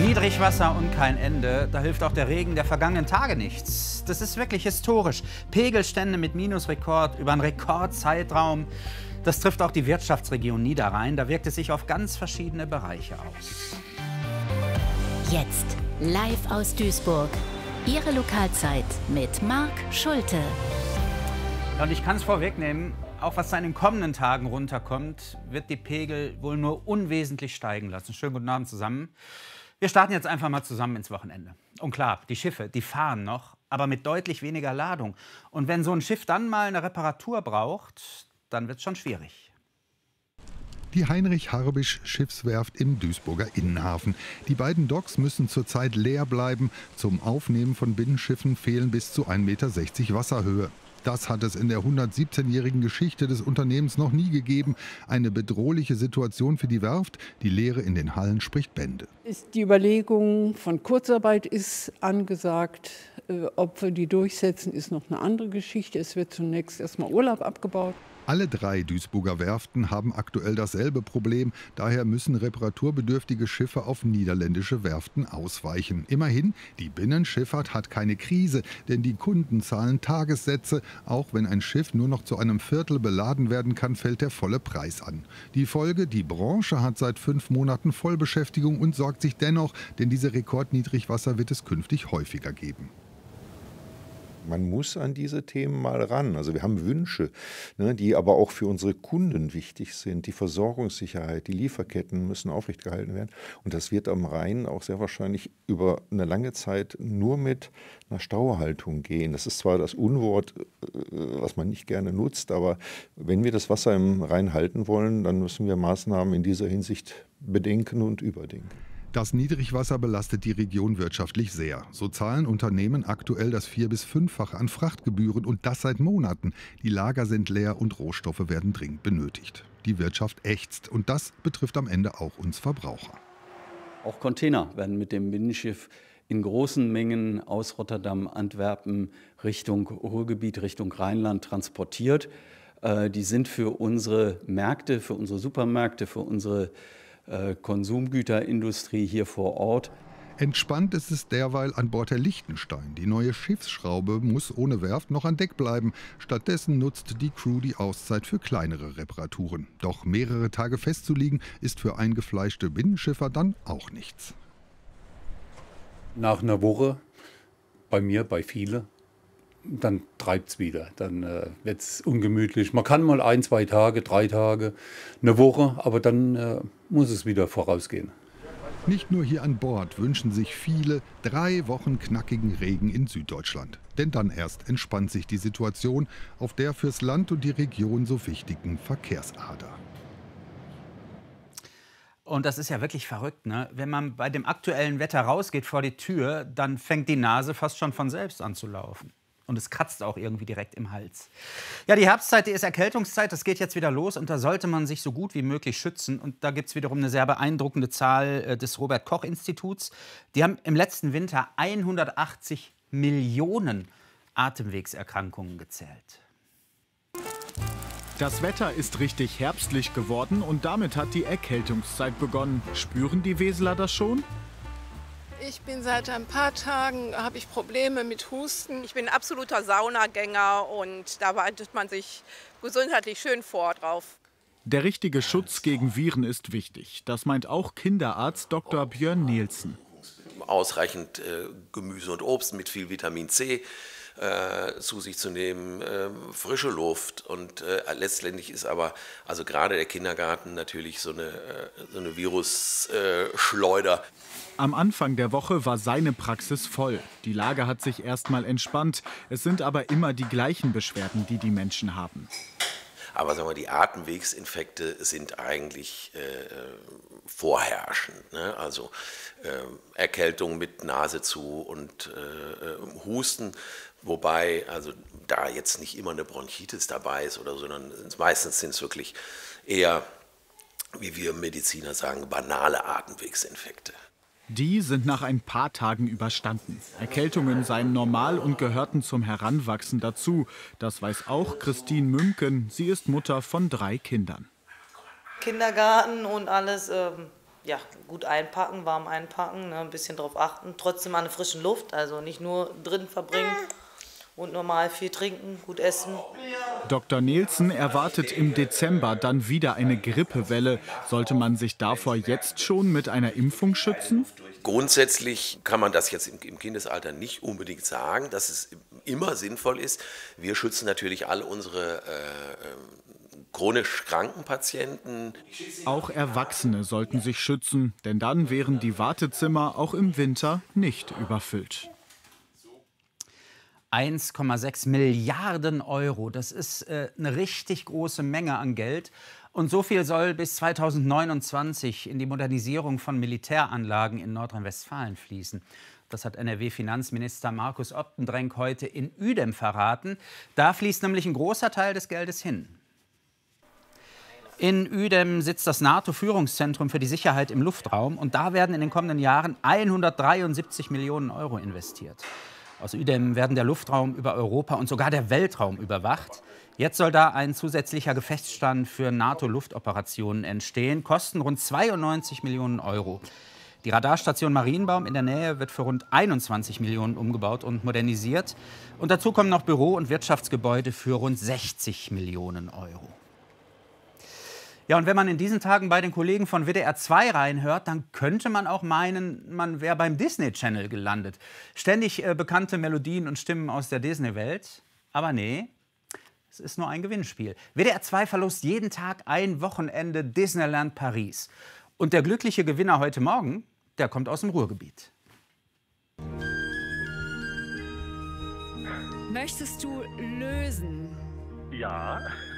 Niedrigwasser und kein Ende, da hilft auch der Regen der vergangenen Tage nichts. Das ist wirklich historisch. Pegelstände mit Minusrekord über einen Rekordzeitraum. Das trifft auch die Wirtschaftsregion Niederrhein. Da wirkt es sich auf ganz verschiedene Bereiche aus. Jetzt live aus Duisburg. Ihre Lokalzeit mit Marc Schulte. Und ich kann es vorwegnehmen, auch was in den kommenden Tagen runterkommt, wird die Pegel wohl nur unwesentlich steigen lassen. Schönen guten Abend zusammen. Wir starten jetzt einfach mal zusammen ins Wochenende. Und klar, die Schiffe, die fahren noch, aber mit deutlich weniger Ladung. Und wenn so ein Schiff dann mal eine Reparatur braucht, dann wird es schon schwierig. Die Heinrich-Harbisch-Schiffswerft im Duisburger Innenhafen. Die beiden Docks müssen zurzeit leer bleiben. Zum Aufnehmen von Binnenschiffen fehlen bis zu 1,60 Meter Wasserhöhe. Das hat es in der 117-jährigen Geschichte des Unternehmens noch nie gegeben. Eine bedrohliche Situation für die Werft. Die Leere in den Hallen spricht Bände. Die Überlegung von Kurzarbeit ist angesagt. Ob wir die durchsetzen, ist noch eine andere Geschichte. Es wird zunächst erstmal Urlaub abgebaut. Alle drei Duisburger Werften haben aktuell dasselbe Problem. Daher müssen reparaturbedürftige Schiffe auf niederländische Werften ausweichen. Immerhin, die Binnenschifffahrt hat keine Krise, denn die Kunden zahlen Tagessätze. Auch wenn ein Schiff nur noch zu einem Viertel beladen werden kann, fällt der volle Preis an. Die Folge, die Branche hat seit 5 Monaten Vollbeschäftigung und sorgt sich dennoch, denn diese Rekordniedrigwasser wird es künftig häufiger geben. Man muss an diese Themen mal ran. Also wir haben Wünsche, die aber auch für unsere Kunden wichtig sind. Die Versorgungssicherheit, die Lieferketten müssen aufrechtgehalten werden. Und das wird am Rhein auch sehr wahrscheinlich über eine lange Zeit nur mit einer Stauhaltung gehen. Das ist zwar das Unwort, was man nicht gerne nutzt, aber wenn wir das Wasser im Rhein halten wollen, dann müssen wir Maßnahmen in dieser Hinsicht bedenken und überdenken. Das Niedrigwasser belastet die Region wirtschaftlich sehr. So zahlen Unternehmen aktuell das 4- bis 5-fache an Frachtgebühren und das seit Monaten. Die Lager sind leer und Rohstoffe werden dringend benötigt. Die Wirtschaft ächzt und das betrifft am Ende auch uns Verbraucher. Auch Container werden mit dem Binnenschiff in großen Mengen aus Rotterdam, Antwerpen Richtung Ruhrgebiet, Richtung Rheinland transportiert. Die sind für unsere Märkte, für unsere Supermärkte, für unsere Konsumgüterindustrie hier vor Ort. Entspannt ist es derweil an Bord der Liechtenstein. Die neue Schiffsschraube muss ohne Werft noch an Deck bleiben. Stattdessen nutzt die Crew die Auszeit für kleinere Reparaturen. Doch mehrere Tage festzulegen, ist für eingefleischte Binnenschiffer dann auch nichts. Nach einer Woche, bei vielen, dann treibt es wieder, dann wird es ungemütlich. Man kann mal 1, 2 Tage, 3 Tage, eine Woche, aber dann muss es wieder vorausgehen. Nicht nur hier an Bord wünschen sich viele 3 Wochen knackigen Regen in Süddeutschland. Denn dann erst entspannt sich die Situation auf der fürs Land und die Region so wichtigen Verkehrsader. Und das ist ja wirklich verrückt, ne? Wenn man bei dem aktuellen Wetter rausgeht vor die Tür, dann fängt die Nase fast schon von selbst an zu laufen. Und es kratzt auch irgendwie direkt im Hals. Ja, die Herbstzeit, die ist Erkältungszeit, das geht jetzt wieder los und da sollte man sich so gut wie möglich schützen. Und da gibt es wiederum eine sehr beeindruckende Zahl des Robert-Koch-Instituts. Die haben im letzten Winter 180 Millionen Atemwegserkrankungen gezählt. Das Wetter ist richtig herbstlich geworden und damit hat die Erkältungszeit begonnen. Spüren die Weseler das schon? Ich bin seit ein paar Tagen, habe ich Probleme mit Husten. Ich bin ein absoluter Saunagänger und da bereitet man sich gesundheitlich schön vor drauf. Der richtige Schutz gegen Viren ist wichtig. Das meint auch Kinderarzt Dr. Björn Nielsen. Ausreichend Gemüse und Obst mit viel Vitamin C zu sich zu nehmen, frische Luft und letztendlich ist aber also gerade der Kindergarten natürlich so eine Virusschleuder. Am Anfang der Woche war seine Praxis voll. Die Lage hat sich erstmal entspannt. Es sind aber immer die gleichen Beschwerden, die die Menschen haben. Aber sagen wir, die Atemwegsinfekte sind eigentlich vorherrschend. Ne? Also Erkältung mit Nase zu und Husten. Wobei also da jetzt nicht immer eine Bronchitis dabei ist oder so, sondern meistens sind es wirklich eher, wie wir Mediziner sagen, banale Atemwegsinfekte. Die sind nach ein paar Tagen überstanden. Erkältungen seien normal und gehörten zum Heranwachsen dazu. Das weiß auch Christine Mümken. Sie ist Mutter von 3 Kindern. Kindergarten und alles ja, gut einpacken, warm einpacken, ne, ein bisschen drauf achten. Trotzdem an der frischen Luft, also nicht nur drin verbringen und normal viel trinken, gut essen. Dr. Nielsen erwartet im Dezember dann wieder eine Grippewelle. Sollte man sich davor jetzt schon mit einer Impfung schützen? Grundsätzlich kann man das jetzt im Kindesalter nicht unbedingt sagen, dass es immer sinnvoll ist. Wir schützen natürlich alle unsere chronisch kranken Patienten. Auch Erwachsene sollten sich schützen, denn dann wären die Wartezimmer auch im Winter nicht überfüllt. 1,6 Milliarden Euro, das ist eine richtig große Menge an Geld. Und so viel soll bis 2029 in die Modernisierung von Militäranlagen in Nordrhein-Westfalen fließen. Das hat NRW-Finanzminister Markus Optendrenk heute in Uedem verraten. Da fließt nämlich ein großer Teil des Geldes hin. In Uedem sitzt das NATO-Führungszentrum für die Sicherheit im Luftraum. Und da werden in den kommenden Jahren 173 Millionen Euro investiert. Aus Uedem werden der Luftraum über Europa und sogar der Weltraum überwacht. Jetzt soll da ein zusätzlicher Gefechtsstand für NATO-Luftoperationen entstehen. Kosten rund 92 Millionen Euro. Die Radarstation Marienbaum in der Nähe wird für rund 21 Millionen umgebaut und modernisiert. Und dazu kommen noch Büro- und Wirtschaftsgebäude für rund 60 Millionen Euro. Ja, und wenn man in diesen Tagen bei den Kollegen von WDR 2 reinhört, dann könnte man auch meinen, man wäre beim Disney Channel gelandet. Ständig bekannte Melodien und Stimmen aus der Disney-Welt. Aber nee, es ist nur ein Gewinnspiel. WDR 2 verlost jeden Tag ein Wochenende Disneyland Paris. Und der glückliche Gewinner heute Morgen, der kommt aus dem Ruhrgebiet. Möchtest du lösen? Ja.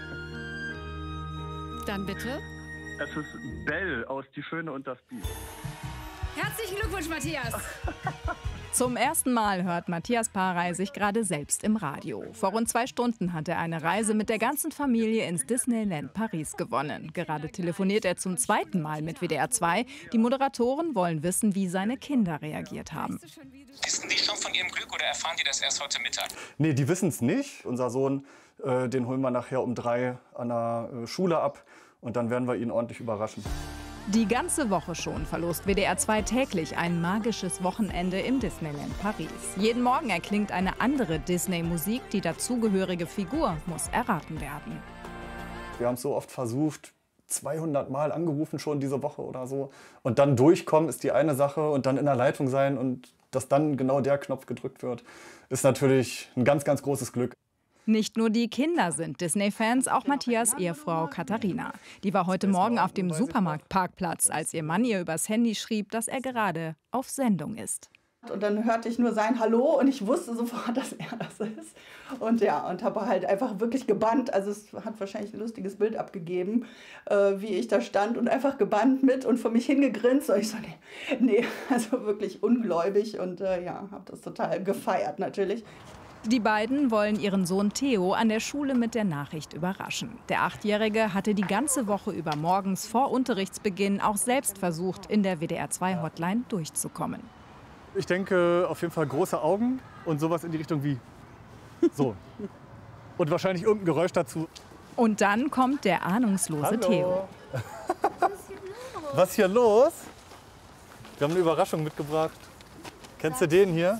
Dann bitte. Es ist Belle aus Die Schöne und das Biest. Herzlichen Glückwunsch, Matthias. Zum ersten Mal hört Matthias Parey sich gerade selbst im Radio. Vor rund 2 Stunden hat er eine Reise mit der ganzen Familie ins Disneyland Paris gewonnen. Gerade telefoniert er zum 2. Mal mit WDR 2. Die Moderatoren wollen wissen, wie seine Kinder reagiert haben. Wissen die schon von ihrem Glück oder erfahren die das erst heute Mittag? Nee, die wissen es nicht. Unser Sohn, den holen wir nachher um 3 an der Schule ab und dann werden wir ihn ordentlich überraschen. Die ganze Woche schon verlost WDR 2 täglich ein magisches Wochenende im Disneyland Paris. Jeden Morgen erklingt eine andere Disney-Musik, die dazugehörige Figur muss erraten werden. Wir haben es so oft versucht, 200 Mal angerufen schon diese Woche oder so. Und dann durchkommen ist die eine Sache und dann in der Leitung sein und dass dann genau der Knopf gedrückt wird, ist natürlich ein ganz, ganz großes Glück. Nicht nur die Kinder sind Disney-Fans, auch Matthias' Ehefrau Katharina. Die war heute Morgen auf dem Supermarktparkplatz, als ihr Mann ihr übers Handy schrieb, dass er gerade auf Sendung ist. Und dann hörte ich nur sein Hallo und ich wusste sofort, dass er das ist. Und ja, und habe halt einfach wirklich gebannt. Also es hat wahrscheinlich ein lustiges Bild abgegeben, wie ich da stand und einfach gebannt mit und vor mich hingegrinst. Und ich so, nee, also wirklich ungläubig und ja, habe das total gefeiert natürlich. Die beiden wollen ihren Sohn Theo an der Schule mit der Nachricht überraschen. Der 8-Jährige hatte die ganze Woche über morgens vor Unterrichtsbeginn auch selbst versucht, in der WDR-2-Hotline durchzukommen. Ich denke auf jeden Fall große Augen und sowas in die Richtung wie so. Und wahrscheinlich irgendein Geräusch dazu. Und dann kommt der ahnungslose Hallo. Theo. Was ist hier los? Wir haben eine Überraschung mitgebracht. Kennst du den hier?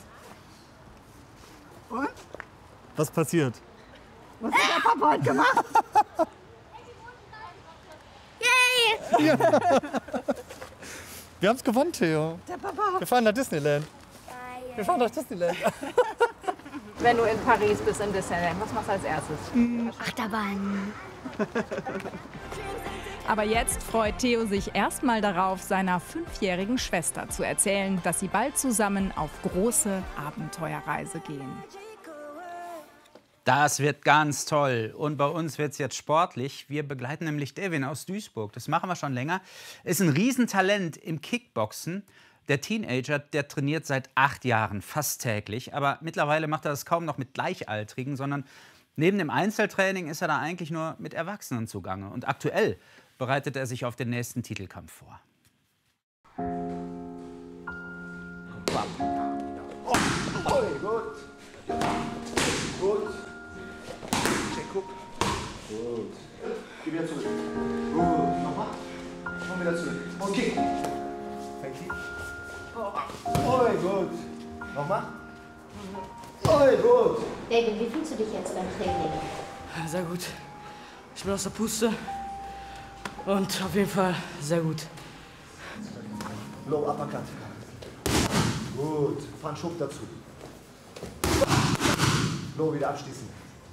Und? Was passiert? Was hat der Papa heute gemacht? Yay! Ja. Wir haben es gewonnen, Theo. Der Papa. Wir fahren nach Disneyland. Wir fahren nach Disneyland. Wenn du in Paris bist, in Disneyland, was machst du als erstes? Achterbahn. Aber jetzt freut Theo sich erstmal darauf, seiner 5-jährigen Schwester zu erzählen, dass sie bald zusammen auf große Abenteuerreise gehen. Das wird ganz toll. Und bei uns wird es jetzt sportlich. Wir begleiten nämlich Devin aus Duisburg. Das machen wir schon länger. Ist ein Riesentalent im Kickboxen. Der Teenager, der trainiert seit 8 Jahren, fast täglich. Aber mittlerweile macht er das kaum noch mit Gleichaltrigen, sondern neben dem Einzeltraining ist er da eigentlich nur mit Erwachsenen zugange. Und aktuell bereitet er sich auf den nächsten Titelkampf vor. Oh, gut. Gut. Check, guck. Gut. Geh wieder zurück. Gut. Nochmal. komm wieder zurück. Und kick. Fängt die. Oh, gut. Nochmal. Oh, gut. David, wie fühlst du dich jetzt beim Training? Sehr gut. Ich bin aus der Puste und auf jeden Fall sehr gut. Low Uppercut. Gut. Fahren Schub dazu. Low wieder abschließen.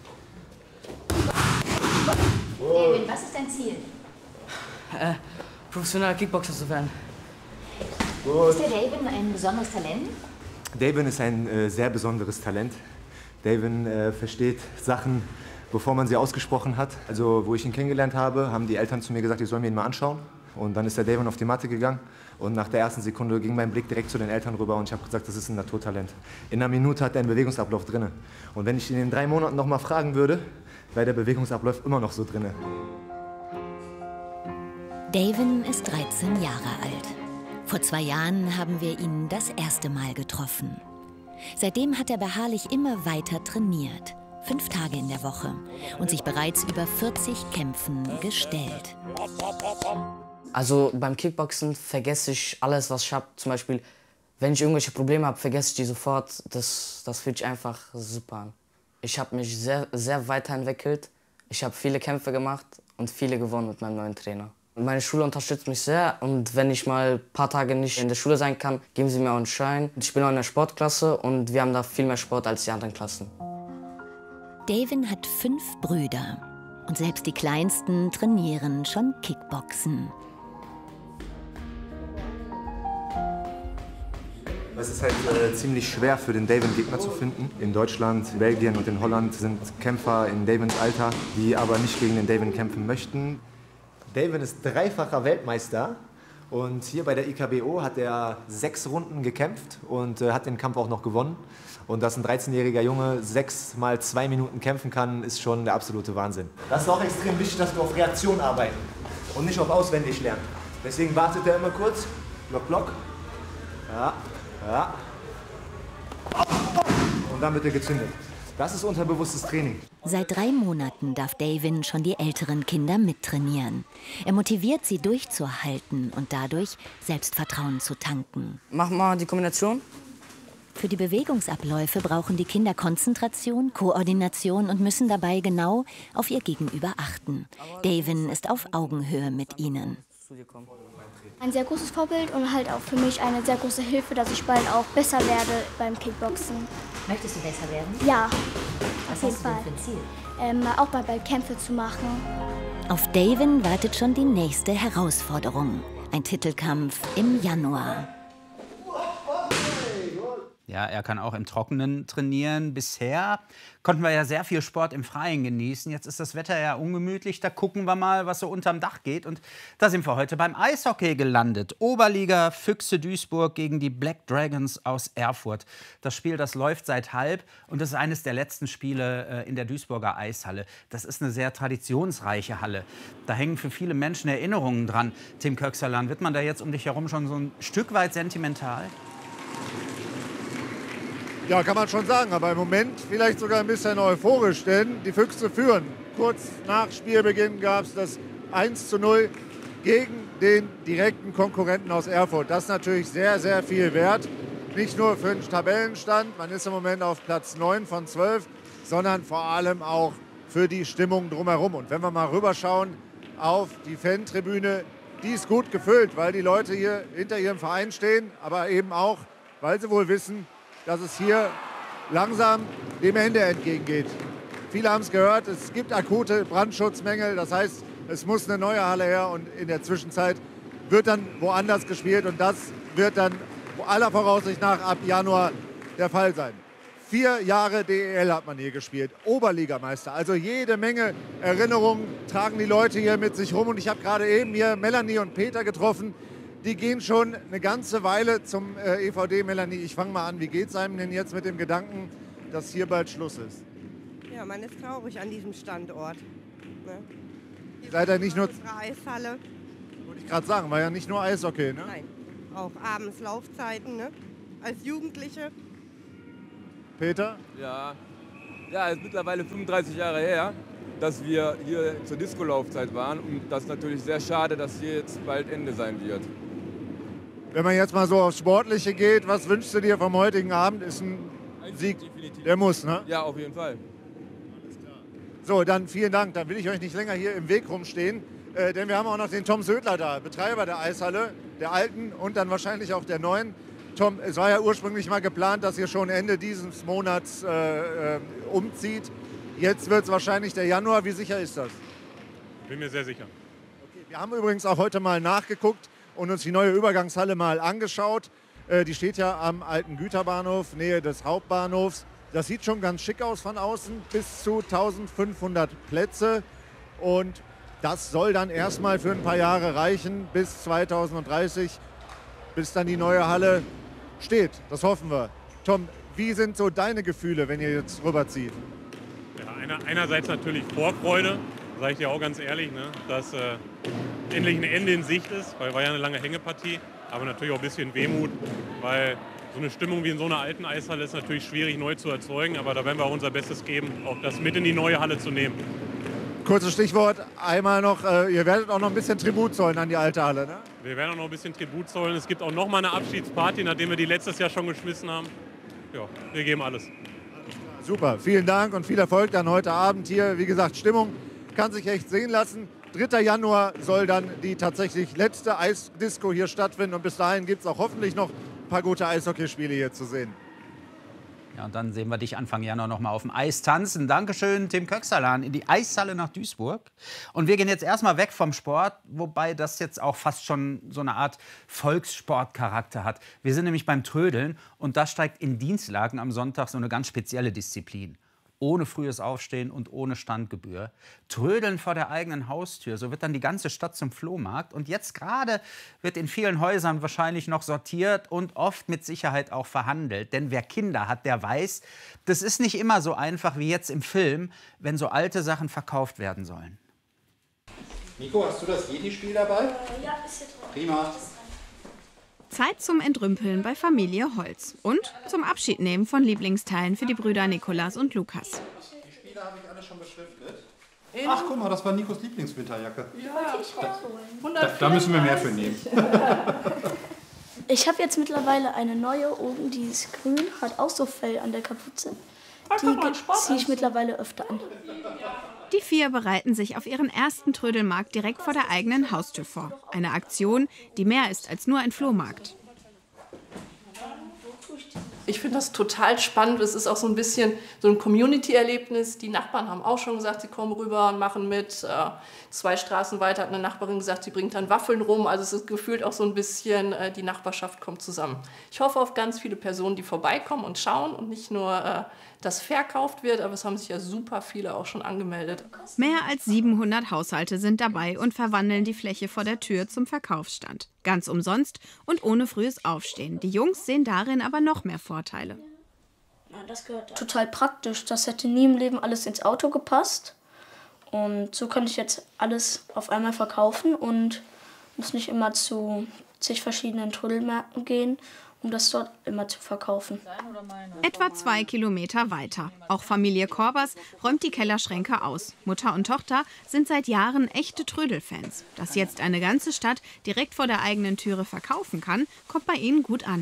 David, was ist dein Ziel? Professioneller Kickboxer zu werden. Gut. Ist der David ein besonderes Talent? David ist ein sehr besonderes Talent. David versteht Sachen, bevor man sie ausgesprochen hat. Also, wo ich ihn kennengelernt habe, haben die Eltern zu mir gesagt, ich soll mir ihn mal anschauen. Und dann ist der David auf die Matte gegangen. Und nach der ersten Sekunde ging mein Blick direkt zu den Eltern rüber und ich habe gesagt, das ist ein Naturtalent. In einer Minute hat er einen Bewegungsablauf drin. Und wenn ich ihn in 3 Monaten noch mal fragen würde, wäre der Bewegungsablauf immer noch so drin. David ist 13 Jahre alt. Vor 2 Jahren haben wir ihn das erste Mal getroffen. Seitdem hat er beharrlich immer weiter trainiert. 5 Tage in der Woche und sich bereits über 40 Kämpfen gestellt. Also beim Kickboxen vergesse ich alles, was ich habe. Zum Beispiel, wenn ich irgendwelche Probleme habe, vergesse ich die sofort. Das fühlt sich einfach super an. Ich habe mich sehr, sehr weiterentwickelt. Ich habe viele Kämpfe gemacht und viele gewonnen mit meinem neuen Trainer. Meine Schule unterstützt mich sehr und wenn ich mal ein paar Tage nicht in der Schule sein kann, geben sie mir auch einen Schein. Ich bin auch in der Sportklasse und wir haben da viel mehr Sport als die anderen Klassen. David hat 5 Brüder und selbst die Kleinsten trainieren schon Kickboxen. Es ist halt ziemlich schwer für den David Gegner zu finden. In Deutschland, Belgien und in Holland sind Kämpfer in Davids Alter, die aber nicht gegen den David kämpfen möchten. David ist 3-facher Weltmeister und hier bei der IKBO hat er 6 Runden gekämpft und hat den Kampf auch noch gewonnen. Und dass ein 13-jähriger Junge 6 mal 2 Minuten kämpfen kann, ist schon der absolute Wahnsinn. Das ist auch extrem wichtig, dass wir auf Reaktion arbeiten und nicht auf auswendig lernen. Deswegen wartet er immer kurz. Block, Block. Ja, ja. Und dann wird er gezündet. Das ist unterbewusstes Training. Seit 3 Monaten darf David schon die älteren Kinder mittrainieren. Er motiviert sie durchzuhalten und dadurch Selbstvertrauen zu tanken. Mach mal die Kombination. Für die Bewegungsabläufe brauchen die Kinder Konzentration, Koordination und müssen dabei genau auf ihr Gegenüber achten. David ist auf Augenhöhe mit ihnen. Ein sehr großes Vorbild und halt auch für mich eine sehr große Hilfe, dass ich bald auch besser werde beim Kickboxen. Möchtest du besser werden? Ja, Was auf jeden hast du denn Fall. für ein Ziel? Auch bald Kämpfe zu machen. Auf David wartet schon die nächste Herausforderung. Ein Titelkampf im Januar. Ja, er kann auch im Trockenen trainieren. Bisher konnten wir ja sehr viel Sport im Freien genießen. Jetzt ist das Wetter ja ungemütlich. Da gucken wir mal, was so unterm Dach geht. Und da sind wir heute beim Eishockey gelandet. Oberliga Füchse Duisburg gegen die Black Dragons aus Erfurt. Das Spiel, das läuft seit halb und das ist eines der letzten Spiele in der Duisburger Eishalle. Das ist eine sehr traditionsreiche Halle. Da hängen für viele Menschen Erinnerungen dran. Tim Köxerlan, wird man da jetzt um dich herum schon so ein Stück weit sentimental? Ja, kann man schon sagen, aber im Moment vielleicht sogar ein bisschen euphorisch, denn die Füchse führen. Kurz nach Spielbeginn gab es das 1:0 gegen den direkten Konkurrenten aus Erfurt. Das ist natürlich sehr, sehr viel wert. Nicht nur für den Tabellenstand, man ist im Moment auf Platz 9 von 12, sondern vor allem auch für die Stimmung drumherum. Und wenn wir mal rüberschauen auf die Fantribüne, die ist gut gefüllt, weil die Leute hier hinter ihrem Verein stehen, aber eben auch, weil sie wohl wissen, dass es hier langsam dem Ende entgegengeht. Viele haben es gehört, es gibt akute Brandschutzmängel. Das heißt, es muss eine neue Halle her und in der Zwischenzeit wird dann woanders gespielt. Und das wird dann aller Voraussicht nach ab Januar der Fall sein. 4 Jahre DEL hat man hier gespielt, Oberligameister. Also jede Menge Erinnerungen tragen die Leute hier mit sich rum. Und ich habe gerade eben hier Melanie und Peter getroffen. Die gehen schon eine ganze Weile zum EVD. Melanie, ich fange mal an. Wie geht es einem denn jetzt mit dem Gedanken, dass hier bald Schluss ist? Ja, man ist traurig an diesem Standort. Ne? Seid ihr nicht nur... Unsere Eishalle. Wollte ich gerade sagen, war ja nicht nur Eishockey, ne? Nein, auch abends Laufzeiten, ne? Als Jugendliche. Peter? Ja, ist mittlerweile 35 Jahre her. dass wir hier zur Disco-Laufzeit waren. Und das ist natürlich sehr schade, dass hier jetzt bald Ende sein wird. Wenn man jetzt mal so aufs Sportliche geht, was wünschst du dir vom heutigen Abend? Ist ein Sieg, der muss, ne? Ja, auf jeden Fall. So, dann vielen Dank. Dann will ich euch nicht länger hier im Weg rumstehen, denn wir haben auch noch den Tom Södler da, Betreiber der Eishalle, der alten und dann wahrscheinlich auch der neuen. Tom, es war ja ursprünglich mal geplant, dass ihr schon Ende dieses Monats umzieht. Jetzt wird es wahrscheinlich der Januar. Wie sicher ist das? Bin mir sehr sicher. Okay, wir haben übrigens auch heute mal nachgeguckt und uns die neue Übergangshalle mal angeschaut. Die steht ja am alten Güterbahnhof, Nähe des Hauptbahnhofs. Das sieht schon ganz schick aus von außen, bis zu 1500 Plätze. Und das soll dann erstmal für ein paar Jahre reichen, bis 2030, bis dann die neue Halle steht. Das hoffen wir. Tom, wie sind so deine Gefühle, wenn ihr jetzt rüberzieht? Ja, einerseits natürlich Vorfreude, sage ich dir auch ganz ehrlich, ne, dass endlich ein Ende in Sicht ist, weil war ja eine lange Hängepartie. Aber natürlich auch ein bisschen Wehmut, weil so eine Stimmung wie in so einer alten Eishalle ist natürlich schwierig neu zu erzeugen. Aber da werden wir auch unser Bestes geben, auch das mit in die neue Halle zu nehmen. Kurzes Stichwort, einmal noch, ihr werdet auch noch ein bisschen Tribut zollen an die alte Halle, ne? Wir werden auch noch ein bisschen Tribut zollen. Es gibt auch noch mal eine Abschiedsparty, nachdem wir die letztes Jahr schon geschmissen haben. Ja, wir geben alles. Super, vielen Dank und viel Erfolg dann heute Abend hier. Wie gesagt, Stimmung kann sich echt sehen lassen. 3. Januar soll dann die tatsächlich letzte Eisdisco hier stattfinden und bis dahin gibt es auch hoffentlich noch ein paar gute Eishockeyspiele hier zu sehen. Ja, und dann sehen wir dich Anfang Januar noch mal auf dem Eis tanzen. Dankeschön, Tim Köxalan, in die Eishalle nach Duisburg. Und wir gehen jetzt erstmal weg vom Sport, wobei das jetzt auch fast schon so eine Art Volkssportcharakter hat. Wir sind nämlich beim Trödeln und da steigt in Dienstlaken am Sonntag so eine ganz spezielle Disziplin. Ohne frühes Aufstehen und ohne Standgebühr. Trödeln vor der eigenen Haustür. So wird dann die ganze Stadt zum Flohmarkt. Und jetzt gerade wird in vielen Häusern wahrscheinlich noch sortiert und oft mit Sicherheit auch verhandelt. Denn wer Kinder hat, der weiß, das ist nicht immer so einfach wie jetzt im Film, wenn so alte Sachen verkauft werden sollen. Nico, hast du das Yeti-Spiel dabei? Ja, ist hier drauf. Prima. Zeit zum Entrümpeln bei Familie Holz und zum Abschiednehmen von Lieblingsteilen für die Brüder Nikolas und Lukas. Die Spiele habe ich alle schon beschriftet. Ach, guck mal, das war Nikos Lieblingswinterjacke. Ja, da müssen wir mehr für nehmen. Ich habe jetzt mittlerweile eine neue oben, die ist grün, hat auch so Fell an der Kapuze. Die ziehe ich mittlerweile öfter an. Die 4 bereiten sich auf ihren ersten Trödelmarkt direkt vor der eigenen Haustür vor. Eine Aktion, die mehr ist als nur ein Flohmarkt. Ich finde das total spannend. Es ist auch so ein bisschen so ein Community-Erlebnis. Die Nachbarn haben auch schon gesagt, sie kommen rüber und machen mit. 2 Straßen weiter hat eine Nachbarin gesagt, sie bringt dann Waffeln rum. Also es ist gefühlt auch so ein bisschen, die Nachbarschaft kommt zusammen. Ich hoffe auf ganz viele Personen, die vorbeikommen und schauen und nicht nur, dass verkauft wird, aber es haben sich ja super viele auch schon angemeldet. Mehr als 700 Haushalte sind dabei und verwandeln die Fläche vor der Tür zum Verkaufsstand. Ganz umsonst und ohne frühes Aufstehen. Die Jungs sehen darin aber noch mehr Vorteile. Ja, das gehört total praktisch. Das hätte nie im Leben alles ins Auto gepasst. Und so könnte ich jetzt alles auf einmal verkaufen und muss nicht immer zu zig verschiedenen Trödelmärkten gehen, um das dort immer zu verkaufen. Etwa 2 Kilometer weiter. Auch Familie Korbers räumt die Kellerschränke aus. Mutter und Tochter sind seit Jahren echte Trödelfans. Dass jetzt eine ganze Stadt direkt vor der eigenen Türe verkaufen kann, kommt bei ihnen gut an.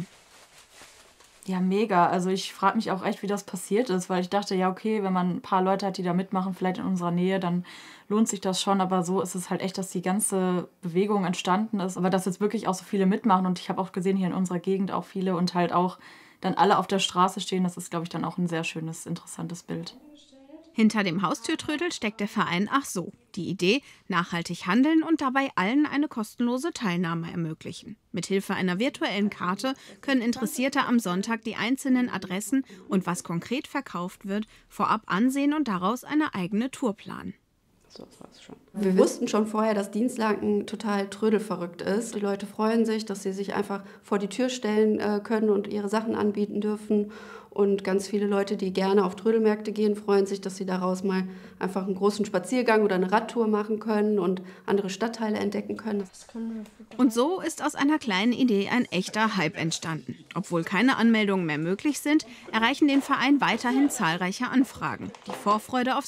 Ja, mega. Also ich frage mich auch echt, wie das passiert ist, weil ich dachte, ja okay, wenn man ein paar Leute hat, die da mitmachen, vielleicht in unserer Nähe, dann lohnt sich das schon. Aber so ist es halt echt, dass die ganze Bewegung entstanden ist. Aber dass jetzt wirklich auch so viele mitmachen und ich habe auch gesehen, hier in unserer Gegend auch viele und halt auch dann alle auf der Straße stehen, das ist, glaube ich, dann auch ein sehr schönes, interessantes Bild. Hinter dem Haustürtrödel steckt der Verein Ach so. Die Idee, nachhaltig handeln und dabei allen eine kostenlose Teilnahme ermöglichen. Mithilfe einer virtuellen Karte können Interessierte am Sonntag die einzelnen Adressen und was konkret verkauft wird, vorab ansehen und daraus eine eigene Tour planen. So, das war's schon. Wir wussten schon vorher, dass Dienstlaken total trödelverrückt ist. Die Leute freuen sich, dass sie sich einfach vor die Tür stellen können und ihre Sachen anbieten dürfen. Und ganz viele Leute, die gerne auf Trödelmärkte gehen, freuen sich, dass sie daraus mal einfach einen großen Spaziergang oder eine Radtour machen können und andere Stadtteile entdecken können. Und so ist aus einer kleinen Idee ein echter Hype entstanden. Obwohl keine Anmeldungen mehr möglich sind, erreichen den Verein weiterhin zahlreiche Anfragen. Die Vorfreude auf